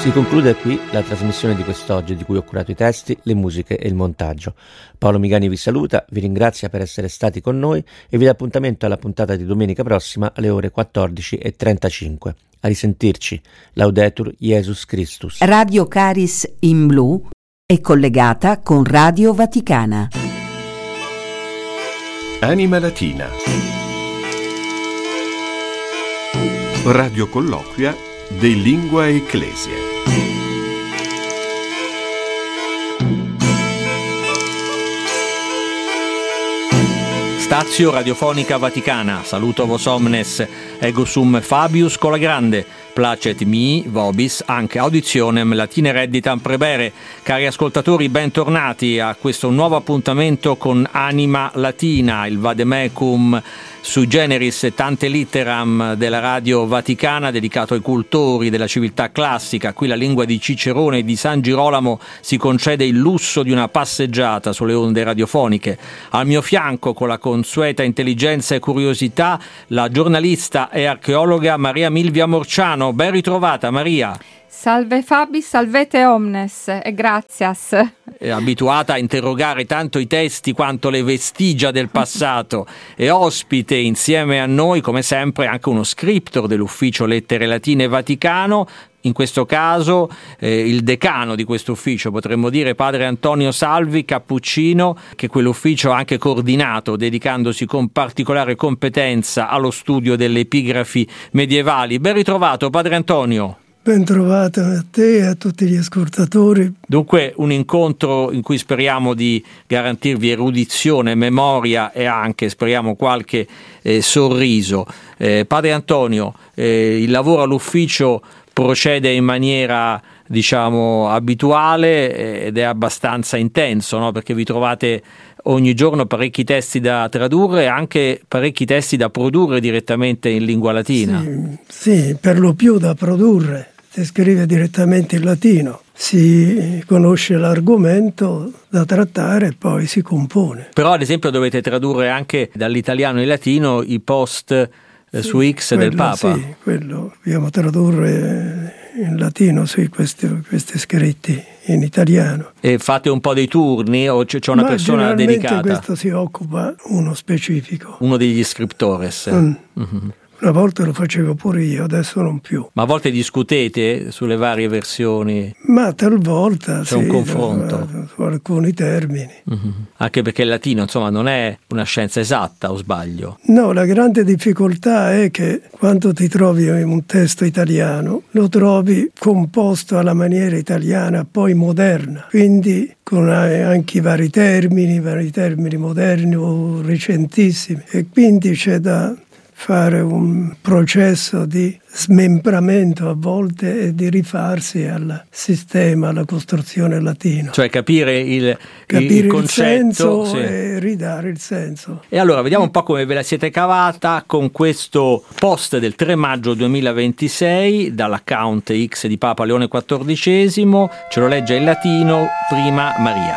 Si conclude qui la trasmissione di quest'oggi, di cui ho curato i testi, le musiche e il montaggio. Paolo Migani vi saluta, vi ringrazia per essere stati con noi e vi dà appuntamento alla puntata di domenica prossima alle ore 14:35. A risentirci. Laudetur Jesus Christus. Radio Caris in Blu è collegata con Radio Vaticana. Anima Latina. Radio colloquia de Lingua Ecclesia. Stazio Radiofonica Vaticana, saluto vos omnes, ego sum Fabius Cola Grande, placet mi, vobis, anche auditionem latine redditam prebere. Cari ascoltatori, bentornati a questo nuovo appuntamento con Anima Latina, il vademecum sui generis e tante litteram della Radio Vaticana, dedicato ai cultori della civiltà classica. Qui la lingua di Cicerone e di San Girolamo si concede il lusso di una passeggiata sulle onde radiofoniche. Al mio fianco, con la consueta intelligenza e curiosità, la giornalista e archeologa Maria Milvia Morciano. Ben ritrovata, Maria. Salve Fabi, salvete omnes e gratias. È abituata a interrogare tanto i testi quanto le vestigia del passato e ospite insieme a noi, come sempre, anche uno scriptor dell'Ufficio Lettere Latine Vaticano. In questo caso il decano di questo ufficio, potremmo dire padre Antonio Salvi, cappuccino, che quell'ufficio ha anche coordinato, dedicandosi con particolare competenza allo studio delle epigrafi medievali. Ben ritrovato, padre Antonio. Ben trovato a te e a tutti gli ascoltatori. Dunque un incontro in cui speriamo di garantirvi erudizione, memoria e anche, speriamo, qualche sorriso. Padre Antonio, il lavoro all'ufficio procede in maniera, diciamo, abituale ed è abbastanza intenso, no? Perché vi trovate ogni giorno parecchi testi da tradurre e anche parecchi testi da produrre direttamente in lingua latina. Sì, per lo più da produrre. Si scrive direttamente in latino, si conosce l'argomento da trattare e poi si compone. Però ad esempio dovete tradurre anche dall'italiano in latino i post su X del Papa. Sì, quello dobbiamo tradurre in latino su questi scritti in italiano. E fate un po' dei turni o c'è una persona dedicata? Questo si occupa uno specifico. Uno degli scriptores. Mm-hmm. Una volta lo facevo pure io, adesso non più. Ma a volte discutete sulle varie versioni? Ma talvolta c'è un confronto su alcuni termini. Mm-hmm. Anche perché il latino, insomma, non è una scienza esatta, o sbaglio? No, la grande difficoltà è che quando ti trovi in un testo italiano lo trovi composto alla maniera italiana, poi moderna, quindi con anche i vari termini moderni o recentissimi, e quindi c'è da fare un processo di smembramento a volte e di rifarsi al sistema, alla costruzione latina. Cioè capire il concetto, senso, sì, e ridare il senso. E allora vediamo un po' come ve la siete cavata con questo post del 3 maggio 2026 dall'account X di Papa Leone XIV. Ce lo legge in latino prima Maria.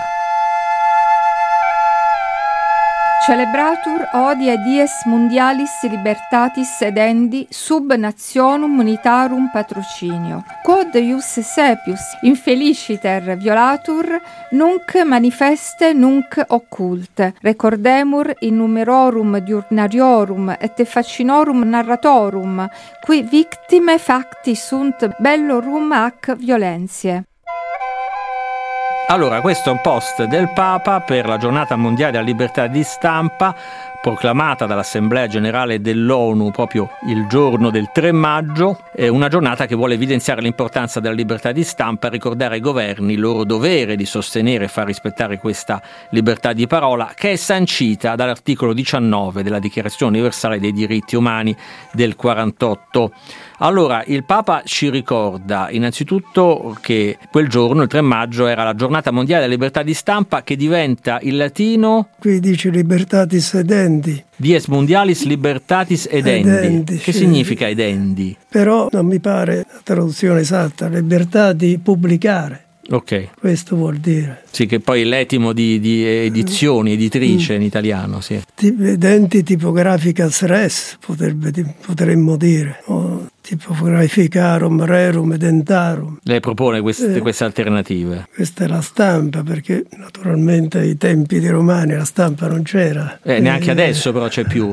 Celebratur hodie dies mundialis libertatis edendi sub nationum unitarum patrocinio. Quod ius sepius infeliciter violatur, nunc manifeste nunc occulte. Recordemur in numerorum diurnariorum et faccinorum narratorum, qui victime facti sunt bellorum ac violentiae. Allora, questo è un post del Papa per la giornata mondiale della libertà di stampa, proclamata dall'Assemblea Generale dell'ONU proprio il giorno del 3 maggio, è una giornata che vuole evidenziare l'importanza della libertà di stampa e ricordare ai governi il loro dovere di sostenere e far rispettare questa libertà di parola, che è sancita dall'articolo 19 della Dichiarazione Universale dei Diritti Umani del 48. Allora, il Papa ci ricorda innanzitutto che quel giorno, il 3 maggio, era la giornata mondiale della libertà di stampa, che diventa in latino... Qui dice libertatis edendi. Dies mundialis libertatis edendi. Che significa edendi? Però non mi pare la traduzione esatta, libertà di pubblicare. Ok. Questo vuol dire. Sì, che poi l'etimo di edizioni, editrice in italiano, sì. Edenti tipographicas res, potremmo dire. O tipo Graeficarum, Rerum, Dentarum. Lei propone queste alternative? Questa è la stampa, perché naturalmente ai tempi dei Romani la stampa non c'era. Neanche adesso però c'è più.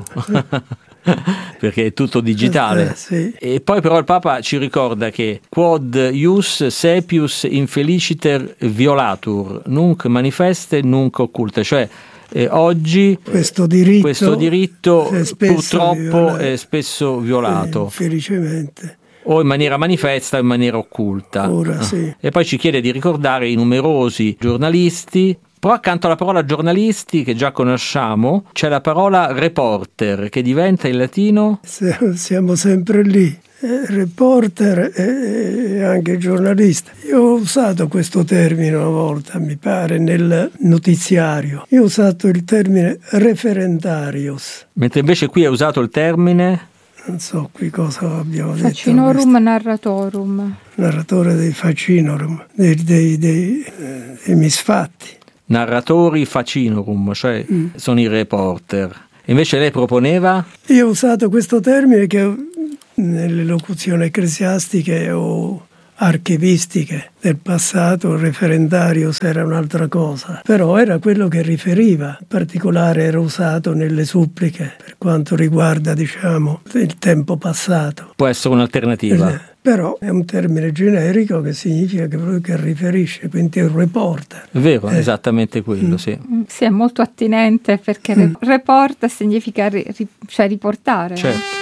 Perché è tutto digitale. Sì. E poi però il Papa ci ricorda che quod ius saepius infeliciter violatur, nunc manifeste, nunc occulte, cioè oggi questo diritto purtroppo è spesso violato. Infelicemente. O in maniera manifesta o in maniera occulta. Ora, sì. E poi ci chiede di ricordare i numerosi giornalisti. Però accanto alla parola giornalisti, che già conosciamo, c'è la parola reporter, che diventa in latino? Siamo sempre lì. Reporter e anche giornalista. Io ho usato questo termine una volta, mi pare, nel notiziario. Io ho usato il termine referendarius. Mentre invece qui è usato il termine? Non so qui cosa abbiamo detto. Facinorum narratorum. Narratore dei facinorum, dei misfatti. Narratori facinorum, cioè sono i reporter. Invece lei proponeva? Io ho usato questo termine che nelle locuzioni ecclesiastiche o archivistiche del passato, il referendario era un'altra cosa, però era quello che riferiva, in particolare era usato nelle suppliche per quanto riguarda, diciamo, il tempo passato. Può essere un'alternativa. Però è un termine generico che significa che riferisce, quindi è un reporter. È vero, esattamente quello, sì. Sì, è molto attinente perché report significa riportare. Certo.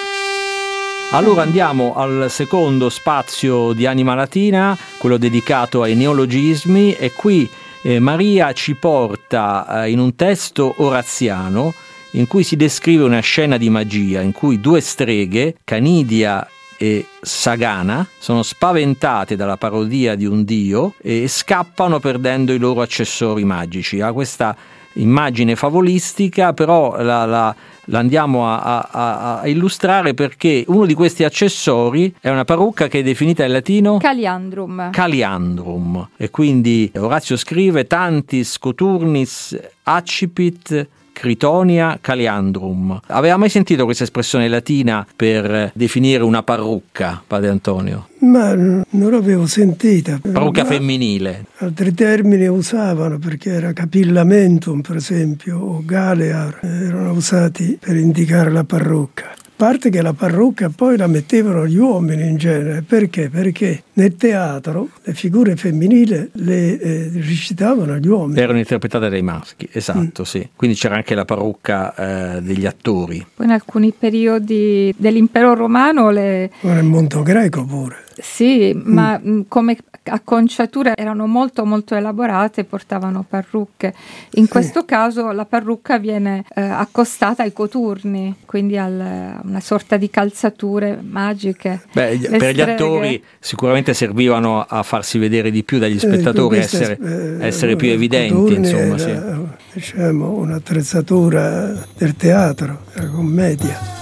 Allora andiamo al secondo spazio di Anima Latina, quello dedicato ai neologismi, e qui Maria ci porta in un testo oraziano in cui si descrive una scena di magia in cui due streghe, Canidia e Sagana, sono spaventate dalla parodia di un dio e scappano perdendo i loro accessori magici. Ha questa immagine favolistica, però la andiamo a illustrare perché uno di questi accessori è una parrucca che è definita in latino Caliandrum, e quindi Orazio scrive tantis coturnis accipit Critonia Caliandrum. Aveva mai sentito questa espressione latina per definire una parrucca, padre Antonio? Ma non l'avevo sentita. Parrucca femminile. Altri termini usavano, perché era capillamentum, per esempio, o galear, erano usati per indicare la parrucca. A parte che la parrucca poi la mettevano gli uomini in genere. Perché? Perché nel teatro le figure femminili le recitavano gli uomini. Erano interpretate dai maschi, esatto, sì. Quindi c'era anche la parrucca degli attori. Poi in alcuni periodi dell'impero romano nel mondo greco pure. Sì, ma come acconciature erano molto molto elaborate, portavano parrucche. In questo caso la parrucca viene accostata ai coturni, quindi a una sorta di calzature magiche. Per gli attori sicuramente servivano a farsi vedere di più dagli spettatori, essere più evidenti, insomma. Era, diciamo, un'attrezzatura del teatro, della commedia.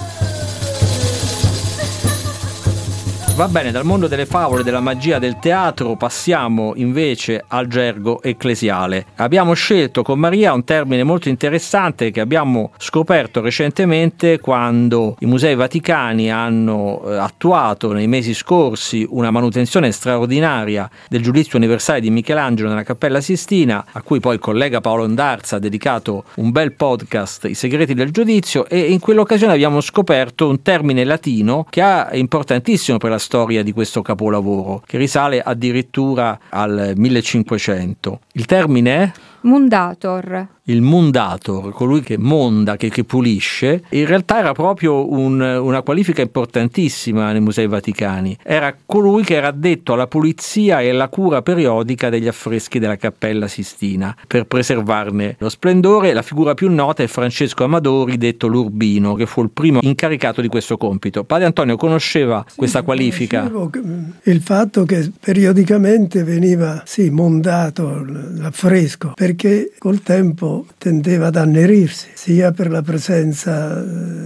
Va bene, dal mondo delle favole, della magia del teatro, passiamo invece al gergo ecclesiale. Abbiamo scelto con Maria un termine molto interessante che abbiamo scoperto recentemente quando i Musei Vaticani hanno attuato nei mesi scorsi una manutenzione straordinaria del Giudizio Universale di Michelangelo nella Cappella Sistina, a cui poi il collega Paolo Ndarza ha dedicato un bel podcast, I segreti del giudizio, e in quell'occasione abbiamo scoperto un termine latino che è importantissimo per la storia di questo capolavoro, che risale addirittura al 1500. Il termine è? Mundator. Il mundator, colui che monda, che pulisce, in realtà era proprio una qualifica importantissima nei Musei Vaticani. Era colui che era addetto alla pulizia e alla cura periodica degli affreschi della Cappella Sistina per preservarne lo splendore. La figura più nota è Francesco Amadori, detto l'Urbino, che fu il primo incaricato di questo compito. Padre Antonio conosceva questa qualifica? Il fatto che periodicamente veniva mondato l'affresco, perché col tempo tendeva ad annerirsi, sia per la presenza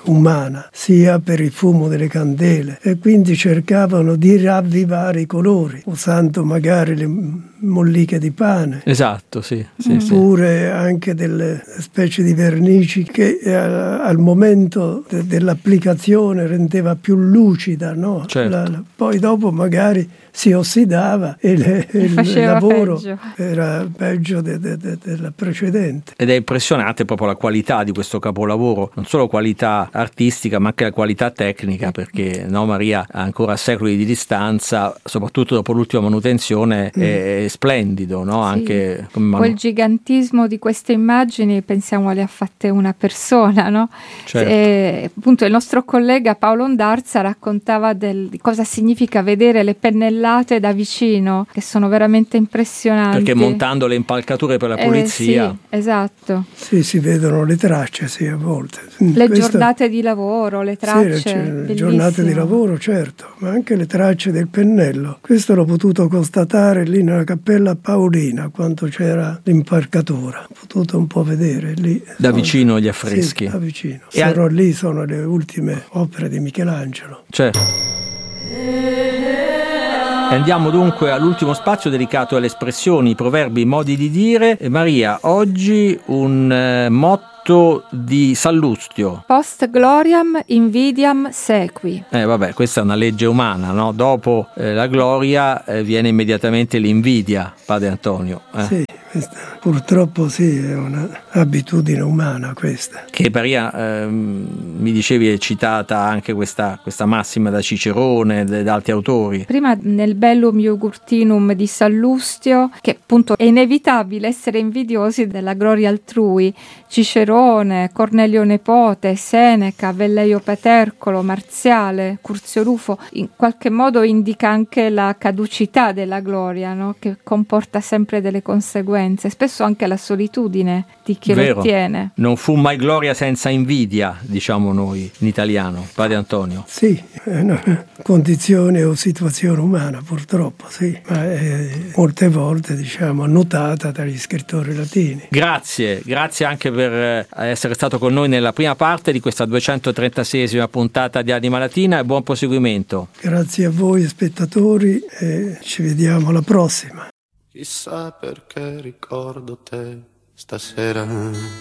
umana, sia per il fumo delle candele, e quindi cercavano di ravvivare i colori, usando magari le molliche di pane. Esatto, sì. Oppure anche delle specie di vernici che al momento dell'applicazione rendeva più lucida, no? Certo. Poi dopo magari si ossidava e il lavoro era peggio della precedente. Ed è impressionante proprio la qualità di questo capolavoro, non solo qualità artistica ma anche la qualità tecnica, perché Maria, ancora a secoli di distanza, soprattutto dopo l'ultima manutenzione, è splendido, no? Sì. Anche quel gigantismo di queste immagini, pensiamo le ha fatte una persona, no? Certo. E, appunto, il nostro collega Paolo Ondarza raccontava di cosa significa vedere le pennellate da vicino, che sono veramente impressionanti. Perché montando le impalcature per la pulizia. Sì, esatto. Sì, si vedono le tracce, sì, a volte. Le giornate di lavoro, le tracce. Sì, le giornate di lavoro, certo, ma anche le tracce del pennello. Questo l'ho potuto constatare lì nella Cappella Paolina, quando c'era l'impalcatura. Ho potuto un po' vedere lì. Da vicino gli affreschi. Sì, da vicino. E Lì sono le ultime opere di Michelangelo. Certo. Andiamo dunque all'ultimo spazio dedicato alle espressioni, i proverbi, i modi di dire. E Maria, oggi un motto di Sallustio. Post gloriam invidiam sequi. Vabbè, questa è una legge umana, no? Dopo la gloria viene immediatamente l'invidia, padre Antonio. Sì, purtroppo sì, è un'abitudine umana questa. Che Maria, mi dicevi, è citata anche questa massima da Cicerone, da altri autori. Prima nel Bellum Iugurtinum di Sallustio, che appunto è inevitabile essere invidiosi della gloria altrui. Cicerone, Cornelio Nepote, Seneca, Velleio Patercolo, Marziale, Curzio Rufo, in qualche modo indica anche la caducità della gloria, no? Che comporta sempre delle conseguenze, spesso anche la solitudine di chi lo ottiene. Non fu mai gloria senza invidia, diciamo noi in italiano, padre Antonio. Sì, è una condizione o situazione umana, purtroppo, sì, ma è molte volte, diciamo, annotata dagli scrittori latini. Grazie anche per essere stato con noi nella prima parte di questa 236esima puntata di Anima Latina, e buon proseguimento. Grazie a voi spettatori e ci vediamo alla prossima. Chissà perché ricordo te stasera.